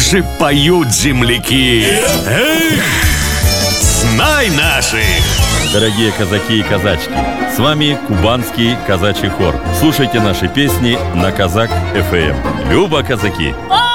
же поют земляки. Эх, знай наших! Дорогие казаки и казачки, с вами Кубанский казачий хор. Слушайте наши песни на Казак ФМ. Любо, казаки!